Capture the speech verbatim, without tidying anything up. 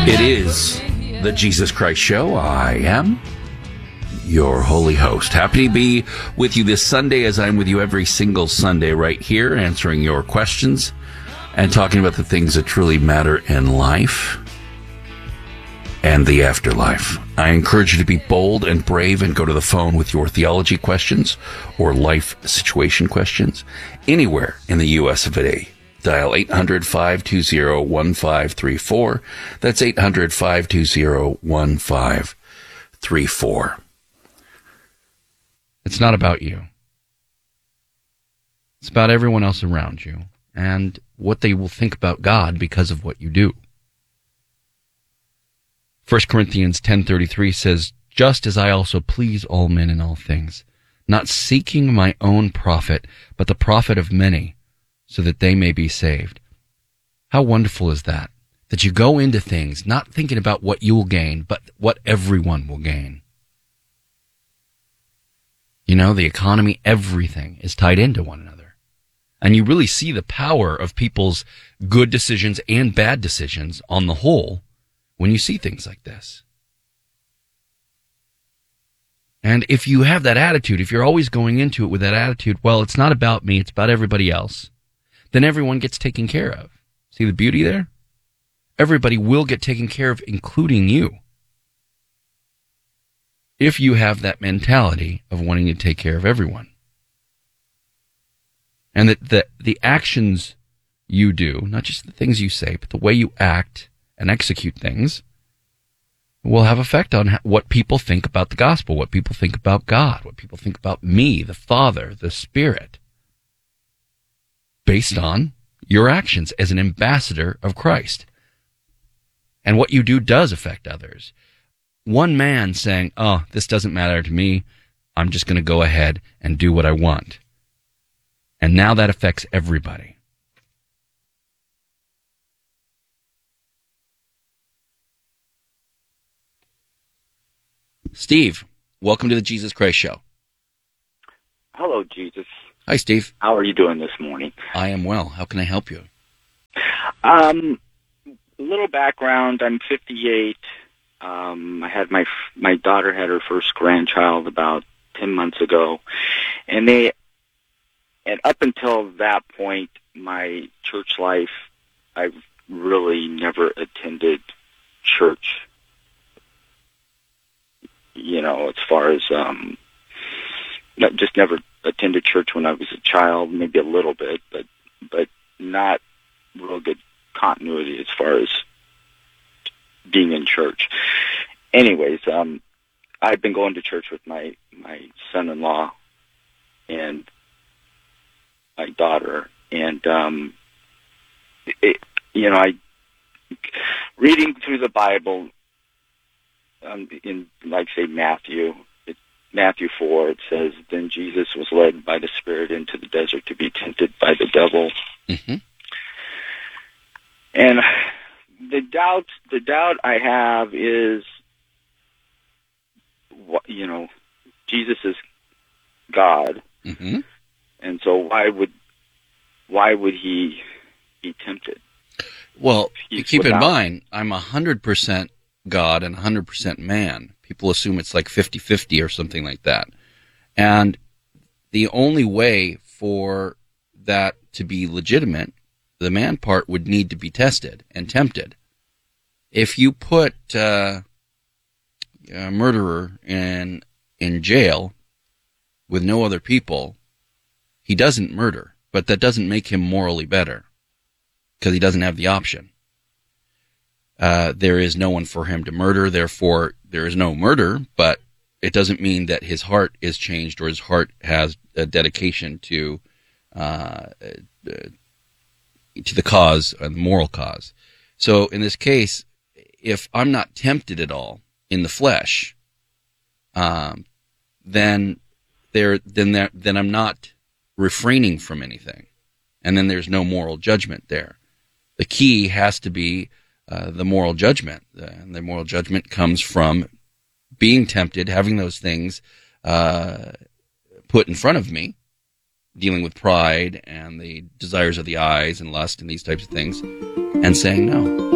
It is the Jesus Christ Show. I am your holy host. Happy to be with you this Sunday, as I'm with you every single Sunday right here, answering your questions and talking about the things that truly matter in life and the afterlife. I encourage you to be bold and brave and go to the phone with your theology questions or life situation questions anywhere in the U S of A. Dial eight hundred, five two zero, one five three four. That's eight hundred, five two zero, one five three four. It's not about you. It's about everyone else around you and what they will think about God because of what you do. First Corinthians ten thirty-three says, "Just as I also please all men in all things, not seeking my own profit, but the profit of many, so that they may be saved." How wonderful is that? That you go into things not thinking about what you will gain, but what everyone will gain. You know, the economy, everything is tied into one another. And you really see the power of people's good decisions and bad decisions on the whole when you see things like this. And if you have that attitude, if you're always going into it with that attitude, well, it's not about me, it's about everybody else, then everyone gets taken care of. See the beauty there? Everybody will get taken care of, including you, if you have that mentality of wanting to take care of everyone. And that the, the actions you do, not just the things you say, but the way you act and execute things, will have effect on what people think about the gospel, what people think about God, what people think about me, the Father, the Spirit, based on your actions as an ambassador of Christ. And what you do does affect others. One man saying, "Oh, this doesn't matter to me, I'm just going to go ahead and do what I want." And now that affects everybody. Steve, welcome to the Jesus Christ Show. Hello, Jesus. Hi, Steve. How are you doing this morning? I am well. How can I help you? Um, a little background. I'm fifty-eight. Um, I had my my daughter had her first grandchild about ten months ago, and they, and up until that point, my church life, I've really never attended church. You know, as far as um, not, just never attended church when I was a child, maybe a little bit, but but not real good continuity as far as being in church. Anyways, um, I've been going to church with my, my son-in-law and my daughter, and um, it, you know, I reading through the Bible um, in, like, say, Matthew. Matthew four, it says, "Then Jesus was led by the Spirit into the desert to be tempted by the devil." Mm-hmm. And the doubt, the doubt I have is, you know, Jesus is God, mm-hmm. and so why would why would he be tempted? Well, keep without... in mind, I'm one hundred percent God and one hundred percent man. People assume it's like fifty-fifty or something like that. And the only way for that to be legitimate, the man part would need to be tested and tempted. If you put uh, a murderer in in jail with no other people, he doesn't murder, but that doesn't make him morally better because he doesn't have the option. Uh, there is no one for him to murder, therefore there is no murder, but it doesn't mean that his heart is changed or his heart has a dedication to uh, uh, to the cause, uh, the moral cause. So in this case, if I'm not tempted at all in the flesh, um, then there, then there, then I'm not refraining from anything, and then there's no moral judgment there. The key has to be uh, the moral judgment, uh, and the moral judgment comes from being tempted, having those things uh, put in front of me, dealing with pride and the desires of the eyes and lust and these types of things, and saying no.